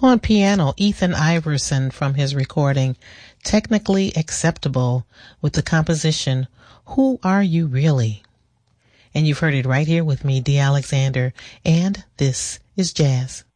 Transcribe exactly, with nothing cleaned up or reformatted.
On piano, Ethan Iverson from his recording Technically Acceptable with the composition Who Are You Really? And you've heard it right here with me, Dee Alexander, and this is Jazz.